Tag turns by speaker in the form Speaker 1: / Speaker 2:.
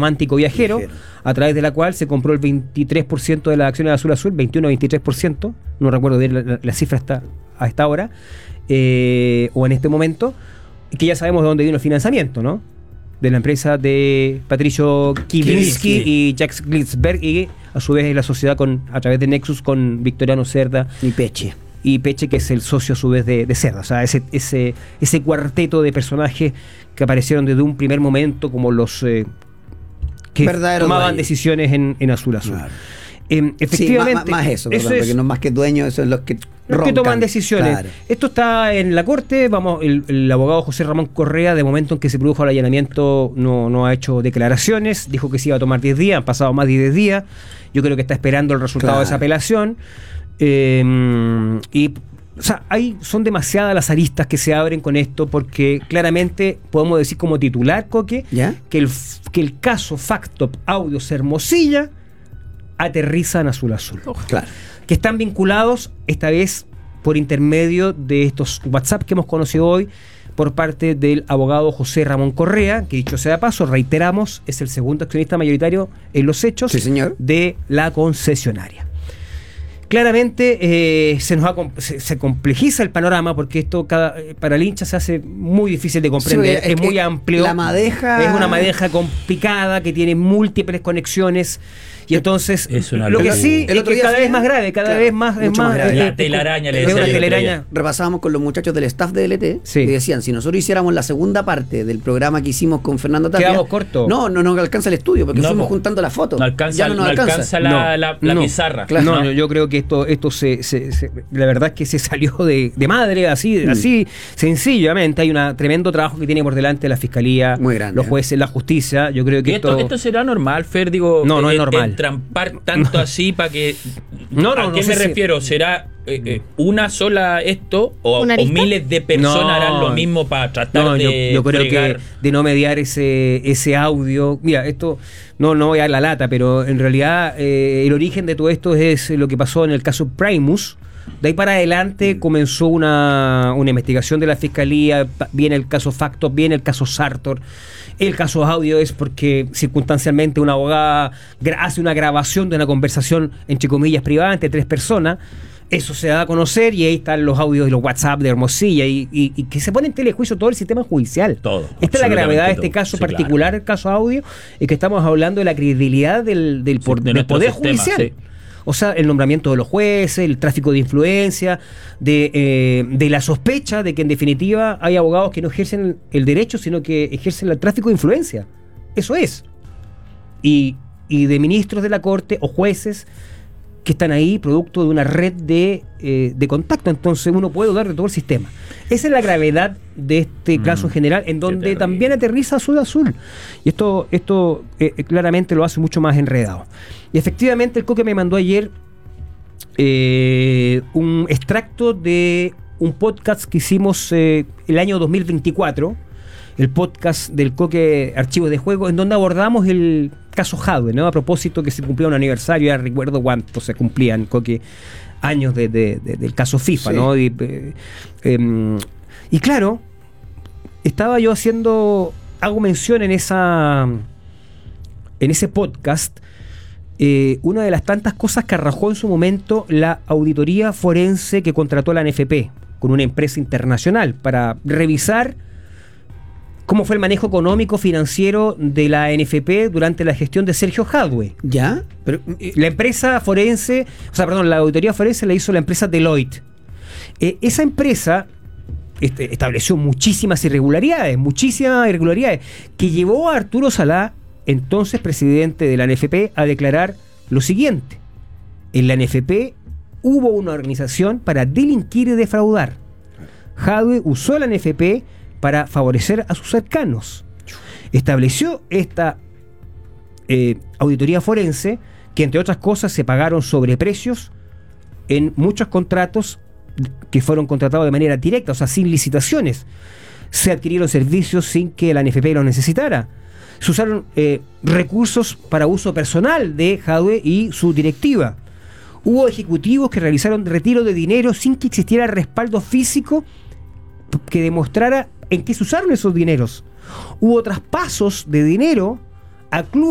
Speaker 1: romántico viajero, a través de la cual se compró el 23% de las acciones de Azul Azul, 21-23%, no recuerdo bien la cifra a esta hora, o en este momento, que ya sabemos de dónde vino el financiamiento, ¿no? De la empresa de Patricio Kivinsky y Jacques Glitzberg, y a su vez la sociedad a través de Nexus con Victoriano Cerda
Speaker 2: y Peche,
Speaker 1: que es el socio a su vez de Cerda. O sea, ese cuarteto de personajes que aparecieron desde un primer momento como los que tomaban decisiones en Azul Azul. Claro. Efectivamente,
Speaker 2: sí, más eso, porque no más que dueños, eso es los que
Speaker 1: los que toman decisiones. Claro. Esto está en la corte. El abogado José Ramón Correa, de momento en que se produjo el allanamiento, no ha hecho declaraciones. Dijo que se iba a tomar 10 días, han pasado más de 10 días. Yo creo que está esperando el resultado de esa apelación. O sea, son demasiadas las aristas que se abren con esto, porque claramente podemos decir como titular, Coque, que el caso Factop Audios Hermosilla aterriza en Azul Azul.
Speaker 2: Claro.
Speaker 1: Que están vinculados, esta vez por intermedio de estos WhatsApp que hemos conocido hoy, por parte del abogado José Ramón Correa, que dicho sea de paso, reiteramos, es el segundo accionista mayoritario en los hechos de la concesionaria. Claramente se complejiza el panorama, porque esto para el hincha se hace muy difícil de comprender, es muy amplio.
Speaker 2: La madeja
Speaker 1: es una madeja complicada que tiene múltiples conexiones. Y entonces, lo que sí es que cada vez más grave, cada vez más grave.
Speaker 3: La telaraña, le decía.
Speaker 1: Una telaraña.
Speaker 2: Repasábamos con los muchachos del staff de LT, y decían, si nosotros hiciéramos la segunda parte del programa que hicimos con Fernando Tapia,
Speaker 1: quedamos cortos.
Speaker 2: No nos alcanza el estudio, porque fuimos juntando las fotos.
Speaker 3: No alcanza la pizarra.
Speaker 1: Claro. No, yo creo que esto la verdad es que se salió de madre, así sencillamente. Hay un tremendo trabajo que tiene por delante la Fiscalía,
Speaker 2: muy grande,
Speaker 1: los jueces, la justicia. Yo creo que
Speaker 3: esto será normal, Fer, digo.
Speaker 1: No es normal.
Speaker 3: Trampar tanto así para que... ¿A qué me refiero? ¿Será una sola esto o miles de personas harán lo mismo para tratar de...
Speaker 1: Yo creo que de no mediar ese audio... Mira, esto no voy a dar la lata, pero en realidad el origen de todo esto es lo que pasó en el caso Primus. De ahí para adelante comenzó una investigación de la Fiscalía, viene el caso Factop, viene el caso Sartor. El caso audio es porque circunstancialmente una abogada hace una grabación de una conversación, entre comillas, privada entre 3 personas. Eso se da a conocer y ahí están los audios y los WhatsApp de Hermosilla y que se pone en telejuicio todo el sistema judicial.
Speaker 3: Todo.
Speaker 1: Esta es la gravedad de este caso particular, el caso audio, y que estamos hablando de la credibilidad del Poder Judicial. Sí. O sea, el nombramiento de los jueces, el tráfico de influencia, de la sospecha de que en definitiva hay abogados que no ejercen el derecho, sino que ejercen el tráfico de influencia. Eso es. Y de ministros de la Corte o jueces que están ahí producto de una red de contacto. Entonces uno puede dudar de todo el sistema. Esa es la gravedad de este caso en general, en donde también aterriza Azul Azul. Y esto claramente lo hace mucho más enredado. Y efectivamente el Coque me mandó ayer un extracto de un podcast que hicimos el año 2024, el podcast del Coque Archivos de Juego, en donde abordamos el caso Hadwe, ¿no? A propósito que se cumplía un aniversario, ya recuerdo cuánto se cumplían, Coque, años del caso FIFA, ¿no? Y claro, estaba yo hago mención en ese podcast, una de las tantas cosas que arrojó en su momento la auditoría forense que contrató la NFP con una empresa internacional para revisar cómo fue el manejo económico financiero de la NFP durante la gestión de Sergio Hadwe.
Speaker 2: ¿Ya?
Speaker 1: Pero la empresa forense, la auditoría forense la hizo la empresa Deloitte. Esa empresa estableció muchísimas irregularidades, que llevó a Arturo Salá, entonces presidente de la NFP, a declarar lo siguiente: en la NFP hubo una organización para delinquir y defraudar. Hadwe usó la NFP para favorecer a sus cercanos. Estableció esta auditoría forense que, entre otras cosas, se pagaron sobreprecios en muchos contratos que fueron contratados de manera directa, o sea, sin licitaciones. Se adquirieron servicios sin que la NFP los necesitara. Se usaron recursos para uso personal de Hadwe y su directiva. Hubo ejecutivos que realizaron retiro de dinero sin que existiera respaldo físico que demostrara en qué se usaron esos dineros. Hubo traspasos de dinero a clubes